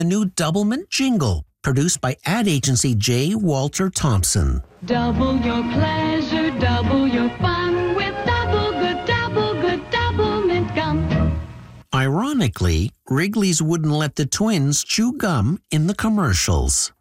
the new Doublemint jingle, produced by ad agency J. Walter Thompson. Double your pleasure, double your fun with double good Doublemint gum. Ironically, Wrigley's wouldn't let the twins chew gum in the commercials.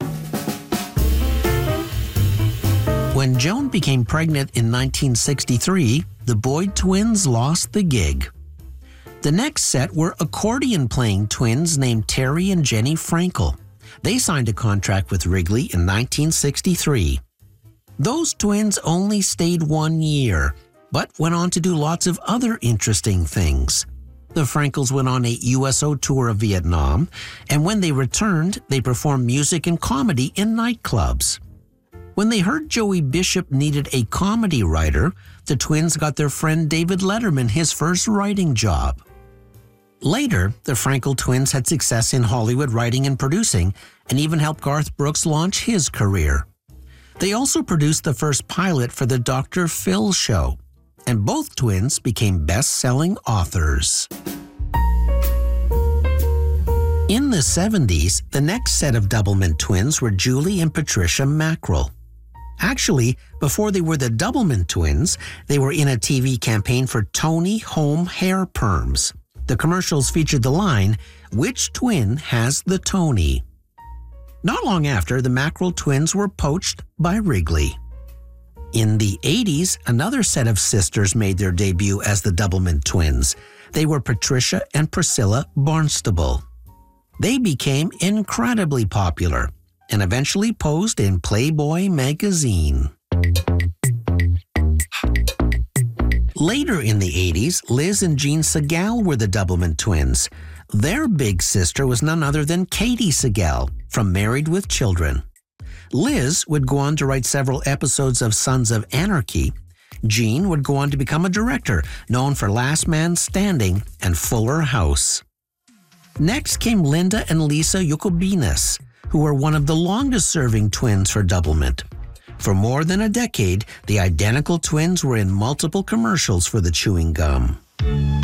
When Joan became pregnant in 1963, the Boyd twins lost the gig. The next set were accordion-playing twins named Terry and Jenny Frankel. They signed a contract with Wrigley in 1963. Those twins only stayed 1 year, but went on to do lots of other interesting things. The Frankels went on a USO tour of Vietnam, and when they returned, they performed music and comedy in nightclubs. When they heard Joey Bishop needed a comedy writer, the twins got their friend David Letterman his first writing job. Later, the Frankel twins had success in Hollywood writing and producing, and even helped Garth Brooks launch his career. They also produced the first pilot for the Dr. Phil show, and both twins became best-selling authors. In the 70s, the next set of Doublemint twins were Julie and Patricia Mackrell. Actually, before they were the Doublemint twins, they were in a TV campaign for Tony Home Hair Perms. The commercials featured the line, "Which twin has the Tony?" Not long after, the Mackrell twins were poached by Wrigley. In the 80s, another set of sisters made their debut as the Doublemint twins. They were Patricia and Priscilla Barnstable. They became incredibly popular and eventually posed in Playboy magazine. Later in the 80s, Liz and Jean Segal were the Doublemint twins. Their big sister was none other than Katie Segal from Married with Children. Liz would go on to write several episodes of Sons of Anarchy. Jean would go on to become a director, known for Last Man Standing and Fuller House. Next came Linda and Lisa Yacobinas, who were one of the longest-serving twins for Doublemint. For more than a decade, the identical twins were in multiple commercials for the chewing gum.